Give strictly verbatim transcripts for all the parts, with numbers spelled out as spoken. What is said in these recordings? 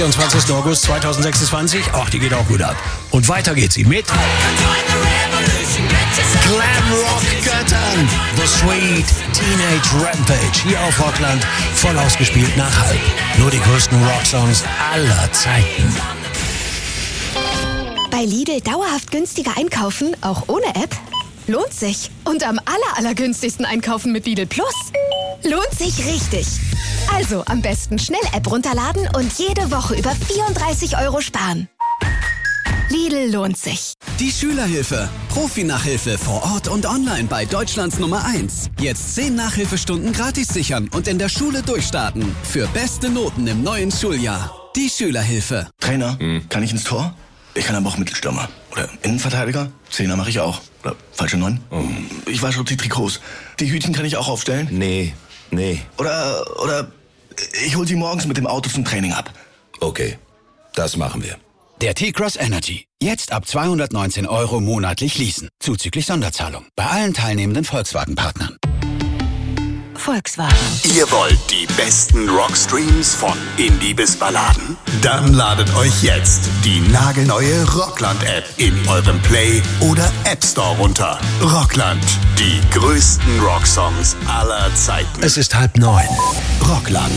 vierundzwanzigsten August zweitausendsechsundzwanzig. Ach, die geht auch gut ab. Und weiter geht sie mit Glamrock-Göttern. The Sweet Teenage Rampage. Hier auf Rockland. Voll ausgespielt nach halb. Nur die größten Rocksongs aller Zeiten. Bei Lidl dauerhaft günstiger einkaufen, auch ohne App? Lohnt sich. Und am aller, allergünstigsten einkaufen mit Lidl Plus? Lohnt sich richtig. Also am besten schnell App runterladen und jede Woche über vierunddreißig Euro sparen. Lidl lohnt sich. Die Schülerhilfe. Profi-Nachhilfe vor Ort und online bei Deutschlands Nummer eins. Jetzt zehn Nachhilfestunden gratis sichern und in der Schule durchstarten. Für beste Noten im neuen Schuljahr. Die Schülerhilfe. Trainer, hm. kann ich ins Tor? Ich kann aber auch Mittelstürmer. Oder Innenverteidiger? Zehner mache ich auch. Oder falsche Neun? Oh. Ich wasche die Trikots. Die Hütchen kann ich auch aufstellen? Nee, nee. Oder, oder ich hol sie morgens mit dem Auto zum Training ab. Okay, das machen wir. Der T-Cross Energy. Jetzt ab zweihundertneunzehn Euro monatlich leasen. Zuzüglich Sonderzahlung. Bei allen teilnehmenden Volkswagen-Partnern. Volkswagen. Ihr wollt die besten Rockstreams von Indie bis Balladen? Dann ladet euch jetzt die nagelneue Rockland-App in eurem Play- oder App Store runter. Rockland. Die größten Rocksongs aller Zeiten. Es ist halb neun. Rockland.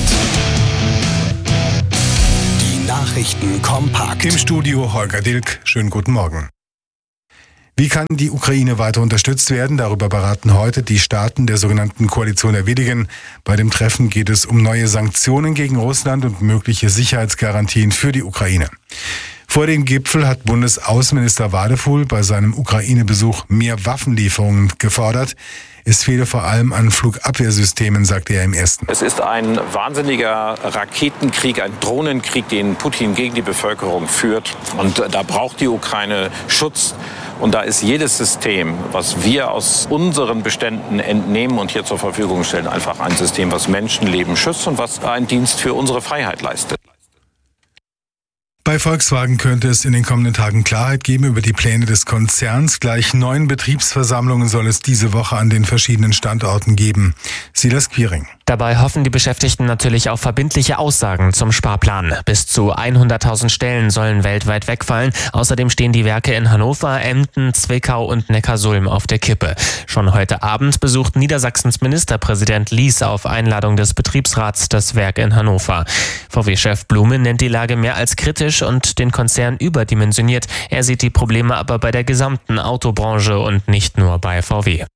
Die Nachrichten kompakt. Im Studio Holger Dilk. Schönen guten Morgen. Wie kann die Ukraine weiter unterstützt werden? Darüber beraten heute die Staaten der sogenannten Koalition der Willigen. Bei dem Treffen geht es um neue Sanktionen gegen Russland und mögliche Sicherheitsgarantien für die Ukraine. Vor dem Gipfel hat Bundesaußenminister Wadefuhl bei seinem Ukraine-Besuch mehr Waffenlieferungen gefordert. Es fehle vor allem an Flugabwehrsystemen, sagte er im ersten. Es ist ein wahnsinniger Raketenkrieg, ein Drohnenkrieg, den Putin gegen die Bevölkerung führt. Und da braucht die Ukraine Schutz. Und da ist jedes System, was wir aus unseren Beständen entnehmen und hier zur Verfügung stellen, einfach ein System, was Menschenleben schützt und was einen Dienst für unsere Freiheit leistet. Bei Volkswagen könnte es in den kommenden Tagen Klarheit geben über die Pläne des Konzerns. Gleich neun Betriebsversammlungen soll es diese Woche an den verschiedenen Standorten geben. Silas Quiring. Dabei hoffen die Beschäftigten natürlich auf verbindliche Aussagen zum Sparplan. Bis zu hunderttausend Stellen sollen weltweit wegfallen. Außerdem stehen die Werke in Hannover, Emden, Zwickau und Neckarsulm auf der Kippe. Schon heute Abend besucht Niedersachsens Ministerpräsident Lies auf Einladung des Betriebsrats das Werk in Hannover. V W-Chef Blume nennt die Lage mehr als kritisch und den Konzern überdimensioniert. Er sieht die Probleme aber bei der gesamten Autobranche und nicht nur bei V W.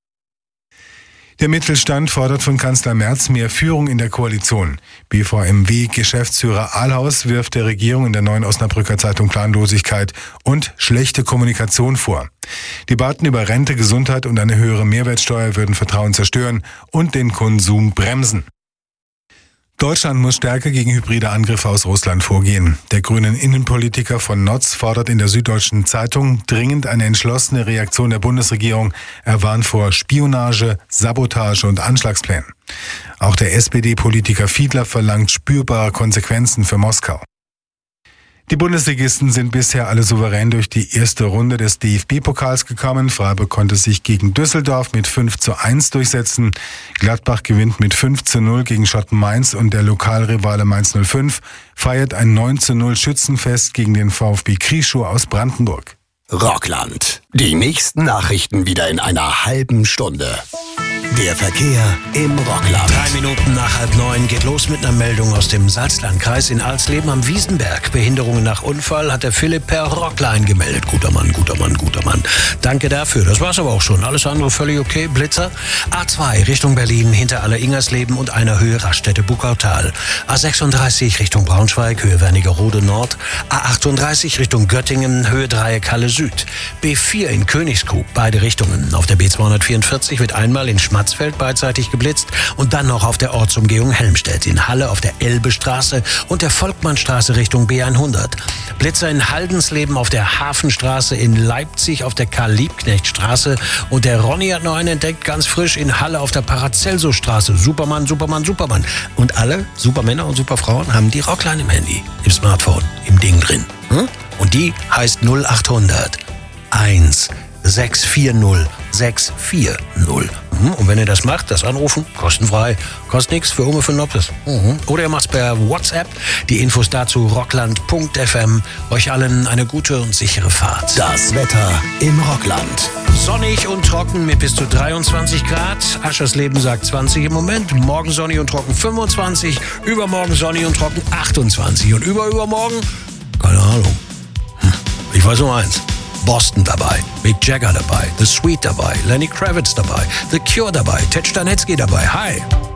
Der Mittelstand fordert von Kanzler Merz mehr Führung in der Koalition. B V M W-Geschäftsführer Ahlhaus wirft der Regierung in der Neuen Osnabrücker Zeitung Planlosigkeit und schlechte Kommunikation vor. Debatten über Rente, Gesundheit und eine höhere Mehrwertsteuer würden Vertrauen zerstören und den Konsum bremsen. Deutschland muss stärker gegen hybride Angriffe aus Russland vorgehen. Der grünen Innenpolitiker von Notz fordert in der Süddeutschen Zeitung dringend eine entschlossene Reaktion der Bundesregierung. Er warnt vor Spionage, Sabotage und Anschlagsplänen. Auch der S P D-Politiker Fiedler verlangt spürbare Konsequenzen für Moskau. Die Bundesligisten sind bisher alle souverän durch die erste Runde des D F B-Pokals gekommen. Freiburg konnte sich gegen Düsseldorf mit fünf zu eins durchsetzen. Gladbach gewinnt mit fünf zu null gegen Schotten Mainz und der Lokalrivale Mainz null fünf feiert ein neun zu null Schützenfest gegen den VfB Krieschow aus Brandenburg. Rockland. Die nächsten Nachrichten wieder in einer halben Stunde. Der Verkehr im Rockland. Drei Minuten nach halb neun geht los mit einer Meldung aus dem Salzlandkreis in Alsleben am Wiesenberg. Behinderungen nach Unfall hat der Philipp per Rockline gemeldet. Guter Mann, guter Mann, guter Mann. Danke dafür. Das war's aber auch schon. Alles andere völlig okay. Blitzer. A zwei Richtung Berlin hinter Aller-Ingersleben und einer Höhe Raststätte Buckautal. A sechsunddreißig Richtung Braunschweig, Höhe Wernigerode Nord. A achtunddreißig Richtung Göttingen, Höhe Dreieck Halle Süd. B vier in Königskrug, beide Richtungen. Auf der B zweihundertvierundvierzig wird einmal in Schmatzfeld beidseitig geblitzt und dann noch auf der Ortsumgehung Helmstedt, in Halle auf der Elbestraße und der Volkmannstraße Richtung B hundert. Blitzer in Haldensleben auf der Hafenstraße, in Leipzig auf der Karl-Liebknecht-Straße und der Ronny hat noch einen entdeckt, ganz frisch, in Halle auf der Paracelso-Straße. Supermann, Supermann, Supermann. Und alle Supermänner und Superfrauen haben die Rockline im Handy, im Smartphone, im Ding drin. Hm? Und die heißt null achthundert eins sechs vier null sechs vier null. Und wenn ihr das macht, das anrufen, kostenfrei, kostet nichts für Ume für Nopses. Oder ihr macht es per WhatsApp. Die Infos dazu rockland punkt f m. Euch allen eine gute und sichere Fahrt. Das Wetter im Rockland. Sonnig und trocken mit bis zu dreiundzwanzig Grad. Aschers Leben sagt zwanzig im Moment. Morgen sonnig und trocken fünfundzwanzig. Übermorgen sonnig und trocken achtundzwanzig. Und überübermorgen, keine Ahnung. Hm. Ich weiß nur eins. Boston dabei, Mick Jagger dabei, The Sweet dabei, Lenny Kravitz dabei, The Cure dabei, Ted Stanetzky dabei. Hi!